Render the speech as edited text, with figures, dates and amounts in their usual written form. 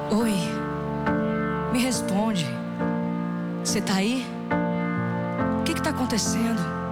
Oi, me responde. Você tá aí? O que tá acontecendo?